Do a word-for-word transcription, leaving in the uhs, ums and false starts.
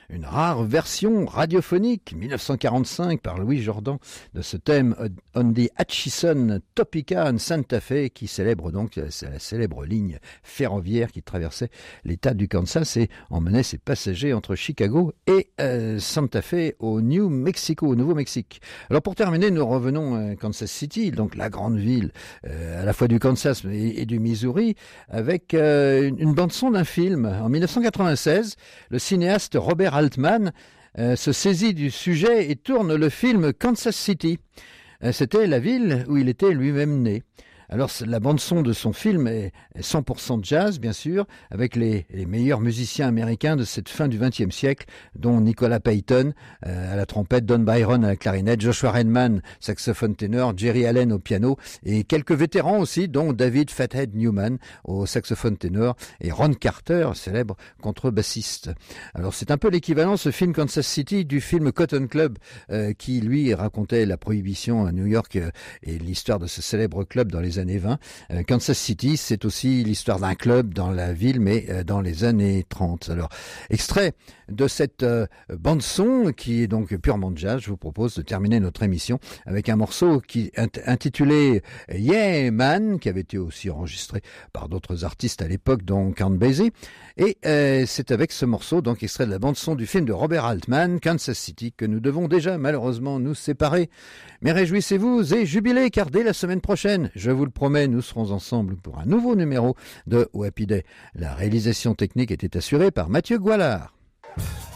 une rare version radiophonique mille neuf cent quarante-cinq par Louis Jordan de ce thème On the Atchison Topeka and Santa Fe qui célèbre donc la célèbre ligne ferroviaire qui traversait l'état du Kansas et emmenait ses passagers entre Chicago et euh, Santa Fe au New Mexico, au Nouveau-Mexique. Alors pour terminer, nous revenons à Kansas City, donc la grande ville euh, à la fois du Kansas et, et du Missouri, avec euh, une, une bande-son d'un film. En mille neuf cent quatre-vingt-seize, le cinéaste Robert Altman euh, se saisit du sujet et tourne le film Kansas City. Euh, c'était la ville où il était lui-même né. Alors la bande-son de son film est cent pour cent jazz, bien sûr, avec les, les meilleurs musiciens américains de cette fin du vingtième siècle, dont Nicolas Payton euh, à la trompette, Don Byron à la clarinette, Joshua Redman, saxophone ténor, Jerry Allen au piano, et quelques vétérans aussi, dont David Fathead Newman au saxophone ténor, et Ron Carter, célèbre contrebassiste. Alors c'est un peu l'équivalent, ce film Kansas City, du film Cotton Club, euh, qui lui racontait la prohibition à New York euh, et l'histoire de ce célèbre club dans les années vingt. Euh, Kansas City, c'est aussi l'histoire d'un club dans la ville, mais euh, dans les années trente. Alors, extrait de cette euh, bande-son, qui est donc purement jazz, je vous propose de terminer notre émission avec un morceau qui int- intitulé Yeah Man, qui avait été aussi enregistré par d'autres artistes à l'époque, dont Count Basie. Et euh, c'est avec ce morceau, donc extrait de la bande-son du film de Robert Altman, Kansas City, que nous devons déjà malheureusement nous séparer. Mais réjouissez-vous et jubilez, car dès la semaine prochaine, je vous le promets, nous serons ensemble pour un nouveau numéro de Happy Day. La réalisation technique était assurée par Mathieu Goualard.